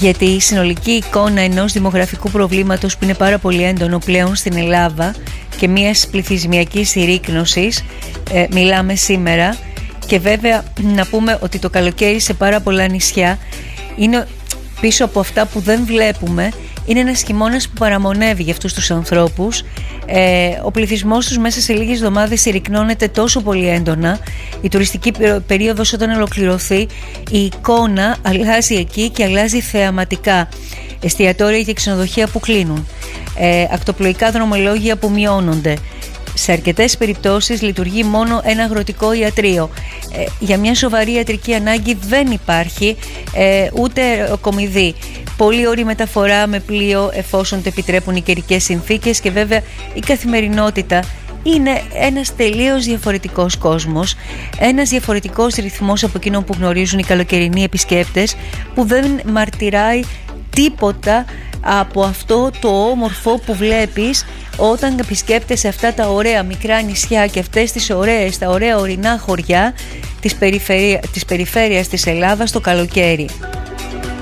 γιατί η συνολική εικόνα ενός δημογραφικού προβλήματος που είναι πάρα πολύ έντονο πλέον στην Ελλάδα και μιας πληθυσμιακής συρρίκνωσης μιλάμε σήμερα, και βέβαια να πούμε ότι το καλοκαίρι σε πάρα πολλά νησιά είναι πίσω από αυτά που δεν βλέπουμε. Είναι ένας χειμώνας που παραμονεύει για αυτούς τους ανθρώπους. Ο πληθυσμός τους μέσα σε λίγες εβδομάδες συρρικνώνεται τόσο πολύ έντονα. Η τουριστική περίοδος όταν ολοκληρωθεί, η εικόνα αλλάζει εκεί και αλλάζει θεαματικά. Εστιατόρια και ξενοδοχεία που κλείνουν, ακτοπλοϊκά δρομολόγια που μειώνονται. Σε αρκετές περιπτώσεις λειτουργεί μόνο ένα αγροτικό ιατρείο. Για μια σοβαρή ιατρική ανάγκη δεν υπάρχει ούτε κομιδή. Πολύ ωρή μεταφορά με πλοίο εφόσον το επιτρέπουν οι καιρικές συνθήκες, και βέβαια η καθημερινότητα είναι ένας τελείως διαφορετικός κόσμος, ένας διαφορετικός ρυθμός από εκείνο που γνωρίζουν οι καλοκαιρινοί επισκέπτες, που δεν μαρτυράει τίποτα από αυτό το όμορφο που βλέπεις όταν επισκέπτεσαι αυτά τα ωραία μικρά νησιά και αυτές τα ωραία ορεινά χωριά της περιφέρειας της Ελλάδας το καλοκαίρι.